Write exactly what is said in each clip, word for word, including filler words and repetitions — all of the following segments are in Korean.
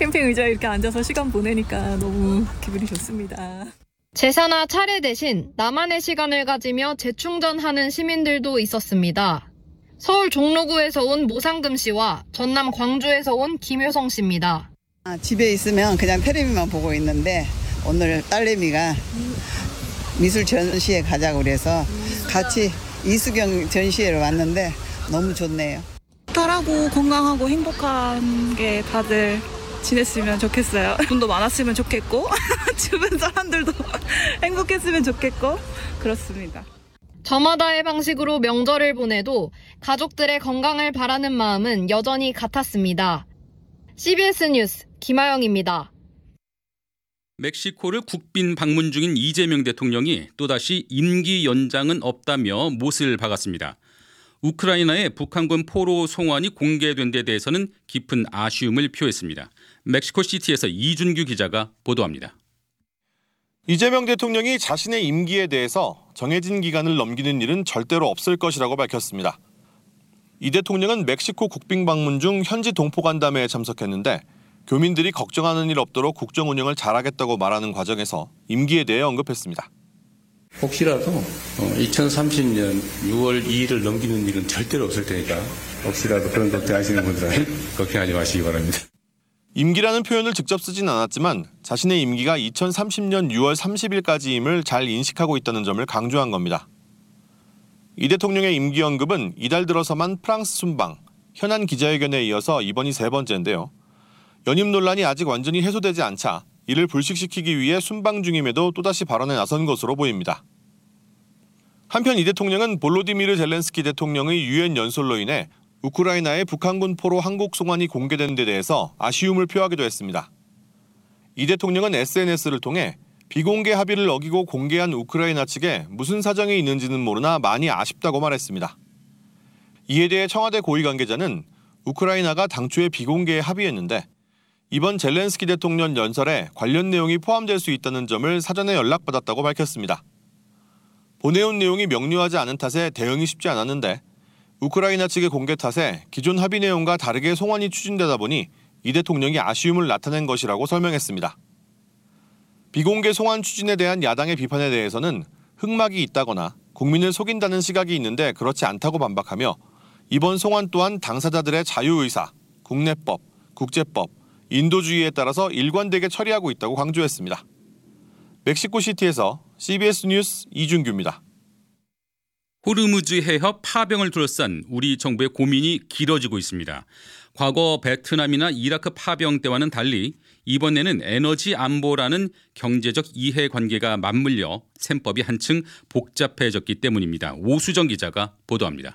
캠핑 의자에 이렇게 앉아서 시간 보내니까 너무 기분이 좋습니다. 제사나 차례 대신 나만의 시간을 가지며 재충전하는 시민들도 있었습니다. 서울 종로구에서 온 모상금 씨와 전남 광주에서 온 김효성 씨입니다. 아, 집에 있으면 그냥 텔레비만 보고 있는데 오늘 딸내미가 미술 전시회 가자고 그래서 같이 이수경 전시회를 왔는데 너무 좋네요. 딸하고 건강하고 행복하게 다들 지냈으면 좋겠어요. 돈도 많았으면 좋겠고 주변 사람들도 행복했으면 좋겠고 그렇습니다. 저마다의 방식으로 명절을 보내도 가족들의 건강을 바라는 마음은 여전히 같았습니다. 씨비에스 뉴스 김아영입니다. 멕시코를 국빈 방문 중인 이재명 대통령이 또다시 임기 연장은 없다며 못을 박았습니다. 우크라이나의 북한군 포로 송환이 공개된 데 대해서는 깊은 아쉬움을 표했습니다. 멕시코시티에서 이준규 기자가 보도합니다. 이재명 대통령이 자신의 임기에 대해서 정해진 기간을 넘기는 일은 절대로 없을 것이라고 밝혔습니다. 이 대통령은 멕시코 국빈 방문 중 현지 동포 간담회에 참석했는데 교민들이 걱정하는 일 없도록 국정 운영을 잘하겠다고 말하는 과정에서 임기에 대해 언급했습니다. 혹시라도 이천삼십 년 유월 이일을 넘기는 일은 절대로 없을 테니까 혹시라도 그런 걱정하시는 분들은 걱정하지 마시기 바랍니다. 임기라는 표현을 직접 쓰진 않았지만 자신의 임기가 이천삼십 년 유월 삼십일까지임을 잘 인식하고 있다는 점을 강조한 겁니다. 이 대통령의 임기 언급은 이달 들어서만 프랑스 순방, 현안 기자회견에 이어서 이번이 세 번째인데요. 연임 논란이 아직 완전히 해소되지 않자 이를 불식시키기 위해 순방 중임에도 또다시 발언에 나선 것으로 보입니다. 한편 이 대통령은 볼로디미르 젤렌스키 대통령의 유엔 연설로 인해 우크라이나의 북한군 포로 한국 송환이 공개된 데 대해서 아쉬움을 표하기도 했습니다. 이 대통령은 에스엔에스를 통해 비공개 합의를 어기고 공개한 우크라이나 측에 무슨 사정이 있는지는 모르나 많이 아쉽다고 말했습니다. 이에 대해 청와대 고위 관계자는 우크라이나가 당초에 비공개에 합의했는데 이번 젤렌스키 대통령 연설에 관련 내용이 포함될 수 있다는 점을 사전에 연락받았다고 밝혔습니다. 보내온 내용이 명료하지 않은 탓에 대응이 쉽지 않았는데 우크라이나 측의 공개 탓에 기존 합의 내용과 다르게 송환이 추진되다 보니 이 대통령이 아쉬움을 나타낸 것이라고 설명했습니다. 비공개 송환 추진에 대한 야당의 비판에 대해서는 흑막이 있다거나 국민을 속인다는 시각이 있는데 그렇지 않다고 반박하며 이번 송환 또한 당사자들의 자유의사, 국내법, 국제법, 인도주의에 따라서 일관되게 처리하고 있다고 강조했습니다. 멕시코시티에서 씨비에스 뉴스 이준규입니다. 호르무즈 해협 파병을 둘러싼 우리 정부의 고민이 길어지고 있습니다. 과거 베트남이나 이라크 파병 때와는 달리 이번에는 에너지 안보라는 경제적 이해관계가 맞물려 셈법이 한층 복잡해졌기 때문입니다. 오수정 기자가 보도합니다.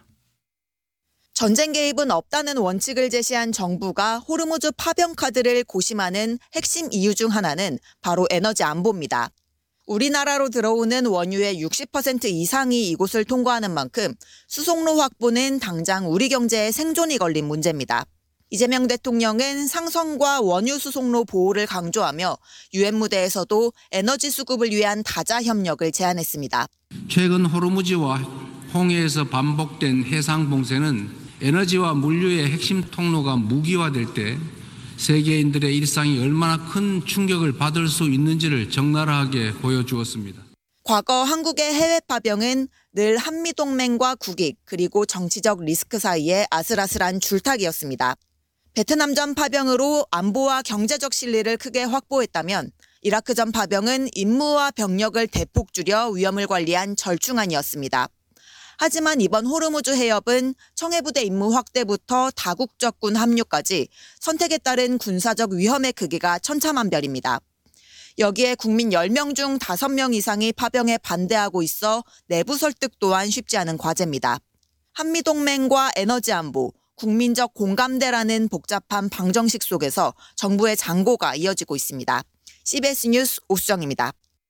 전쟁 개입은 없다는 원칙을 제시한 정부가 호르무즈 파병 카드를 고심하는 핵심 이유 중 하나는 바로 에너지 안보입니다. 우리나라로 들어오는 원유의 육십 퍼센트 이상이 이곳을 통과하는 만큼 수송로 확보는 당장 우리 경제의 생존이 걸린 문제입니다. 이재명 대통령은 상선과 원유 수송로 보호를 강조하며 유엔 무대에서도 에너지 수급을 위한 다자 협력을 제안했습니다. 최근 호르무즈와 홍해에서 반복된 해상 봉쇄는 에너지와 물류의 핵심 통로가 무기화될 때 세계인들의 일상이 얼마나 큰 충격을 받을 수 있는지를 적나라하게 보여주었습니다. 과거 한국의 해외 파병은 늘 한미동맹과 국익 그리고 정치적 리스크 사이의 아슬아슬한 줄타기였습니다. 베트남전 파병으로 안보와 경제적 실리를 크게 확보했다면 이라크전 파병은 임무와 병력을 대폭 줄여 위험을 관리한 절충안이었습니다. 하지만 이번 호르무즈 해협은 청해부대 임무 확대부터 다국적군 합류까지 선택에 따른 군사적 위험의 크기가 천차만별입니다. 여기에 국민 열 명 중 다섯 명 이상이 파병에 반대하고 있어 내부 설득 또한 쉽지 않은 과제입니다. 한미동맹과 에너지 안보, 국민적 공감대라는 복잡한 방정식 속에서 정부의 장고가 이어지고 있습니다. 씨비에스 뉴스 오수정입니다.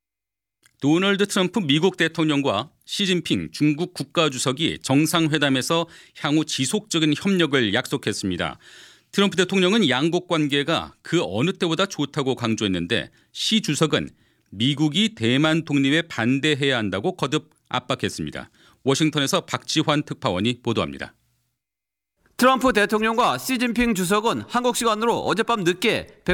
도널드 트럼프 미국 대통령과 시진핑 중국 국가주석이 정상회담에서 향후 지속적인 협력을 약속했습니다. 트럼프 대통령은 양국 관계가 그 어느 때보다 좋다고 강조했는데 시 주석은 미국이 대만 독립에 반대해야 한다고 거듭 압박했습니다. 워싱턴에서 박지환 특파원이 보도합니다. 트럼프 대통령과 시진핑 주석은 한국 시간으로 어젯밤 늦게